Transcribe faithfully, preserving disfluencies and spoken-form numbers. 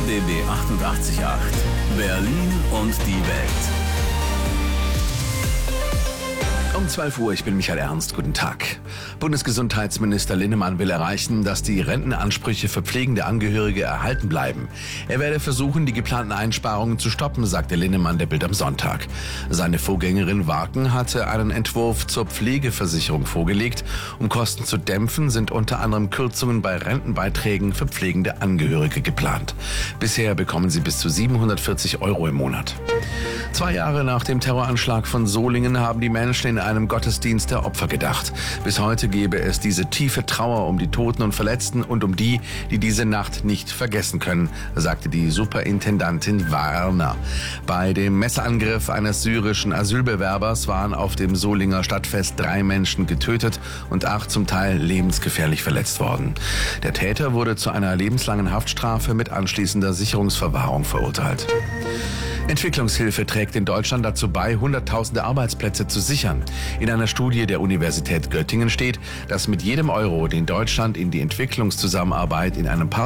B B achtundachtzig Komma acht. Berlin und die Welt. Um zwölf Uhr, ich bin Michael Ernst, guten Tag. Bundesgesundheitsminister Linnemann will erreichen, dass die Rentenansprüche für pflegende Angehörige erhalten bleiben. Er werde versuchen, die geplanten Einsparungen zu stoppen, sagte Linnemann der Bild am Sonntag. Seine Vorgängerin Warken hatte einen Entwurf zur Pflegeversicherung vorgelegt. Um Kosten zu dämpfen, sind unter anderem Kürzungen bei Rentenbeiträgen für pflegende Angehörige geplant. Bisher bekommen sie bis zu siebenhundertvierzig Euro im Monat. Zwei Jahre nach dem Terroranschlag von Solingen haben die Menschen in einem Gottesdienst der Opfer gedacht. Bis heute gebe es diese tiefe Trauer um die Toten und Verletzten und um die, die diese Nacht nicht vergessen können, sagte die Superintendantin Warner. Bei dem Messerangriff eines syrischen Asylbewerbers waren auf dem Solinger Stadtfest drei Menschen getötet und acht zum Teil lebensgefährlich verletzt worden. Der Täter wurde zu einer lebenslangen Haftstrafe mit anschließender Sicherungsverwahrung verurteilt. Entwicklungshilfe trägt in Deutschland dazu bei, Hunderttausende Arbeitsplätze zu sichern. In einer Studie der Universität Göttingen steht, dass mit jedem Euro, den Deutschland in die Entwicklungszusammenarbeit in einem Partner